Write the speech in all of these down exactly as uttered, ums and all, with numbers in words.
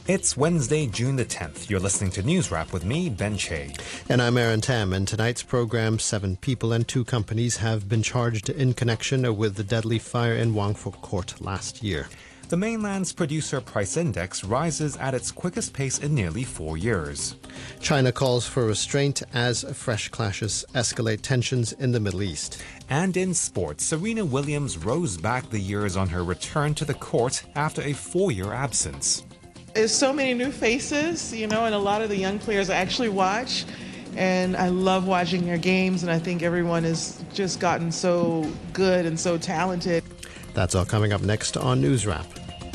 It's Wednesday, June the tenth. You're listening to News Wrap with me, Ben Che. And I'm Aaron Tam. In tonight's program, seven people and two companies have been charged in connection with the deadly fire in Wangfuk Court last year. The mainland's producer price index rises at its quickest pace in nearly four years. China calls for restraint as fresh clashes escalate tensions in the Middle East. And in sports, Serena Williams rose back the years on her return to the court after a four-year absence. There's so many new faces, you know, and a lot of the young players I actually watch. And I love watching their games, and I think everyone has just gotten so good and so talented. That's all coming up next on News Wrap.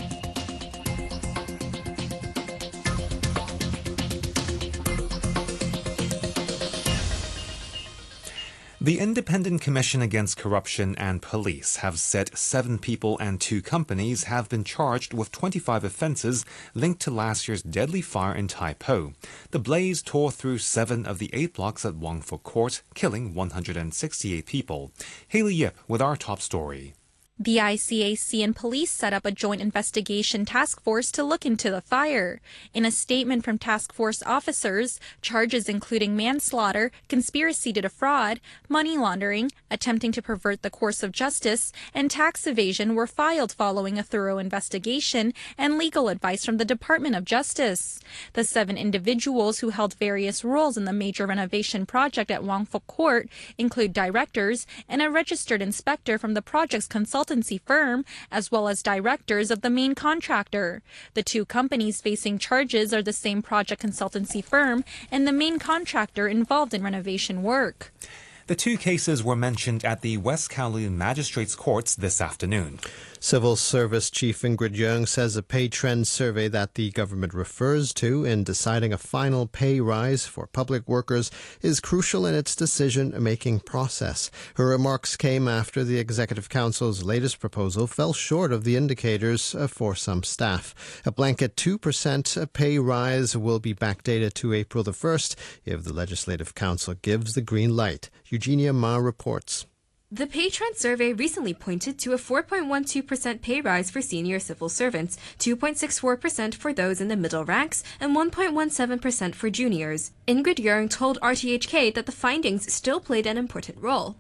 The Independent Commission Against Corruption and Police have said seven people and two companies have been charged with twenty-five offences linked to last year's deadly fire in Tai Po. The blaze tore through seven of the eight blocks at Wangfuk Court, killing one hundred sixty-eight people. Haley Yip with our top story. The I C A C and police set up a joint investigation task force to look into the fire. In a statement from task force officers, charges including manslaughter, conspiracy to defraud, money laundering, attempting to pervert the course of justice, and tax evasion were filed following a thorough investigation and legal advice from the Department of Justice. The seven individuals who held various roles in the major renovation project at Wangfuk Court include directors and a registered inspector from the project's consultant firm, as well as directors of the main contractor. The two companies facing charges are the same project consultancy firm and the main contractor involved in renovation work. The two cases were mentioned at the West Kowloon Magistrates Courts this afternoon. Civil Service Chief Ingrid Yeung says a pay trend survey that the government refers to in deciding a final pay rise for public workers is crucial in its decision-making process. Her remarks came after the Executive Council's latest proposal fell short of the indicators for some staff. A blanket two percent pay rise will be backdated to April the first if the Legislative Council gives the green light. Eugenia Ma reports. The pay trend survey recently pointed to a four point one two percent pay rise for senior civil servants, two point six four percent for those in the middle ranks, and one point one seven percent for juniors. Ingrid Yeung told R T H K that the findings still played an important role.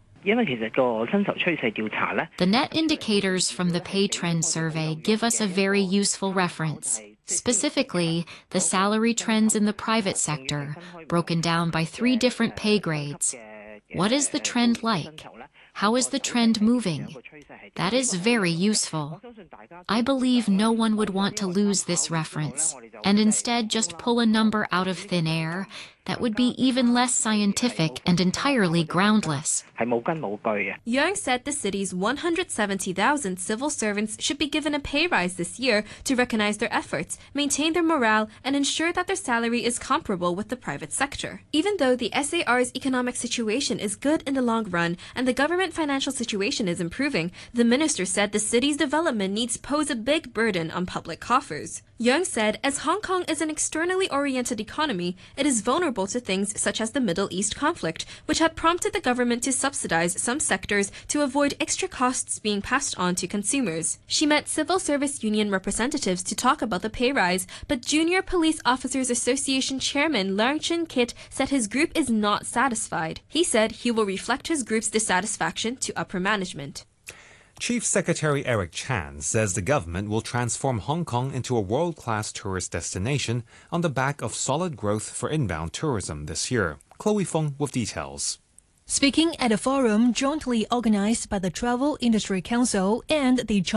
The net indicators from the pay trend survey give us a very useful reference. Specifically, the salary trends in the private sector, broken down by three different pay grades. What is the trend like? How is the trend moving? That is very useful. I believe no one would want to lose this reference and instead just pull a number out of thin air that would be even less scientific and entirely groundless. Yeung said the city's one hundred seventy thousand civil servants should be given a pay rise this year to recognize their efforts, maintain their morale, and ensure that their salary is comparable with the private sector. Even though the S A R's economic situation is good in the long run and the government financial situation is improving, the minister said the city's development needs pose a big burden on public coffers. Yeung said, as Hong Kong is an externally oriented economy, it is vulnerable to things such as the Middle East conflict, which had prompted the government to subsidize some sectors to avoid extra costs being passed on to consumers. She met civil service union representatives to talk about the pay rise, but Junior Police Officers Association Chairman Leung Chun Kit said his group is not satisfied. He said he will reflect his group's dissatisfaction to upper management. Chief Secretary Eric Chan says the government will transform Hong Kong into a world-class tourist destination on the back of solid growth for inbound tourism this year. Chloe Fong with details. Speaking at a forum jointly organized by the Travel Industry Council and the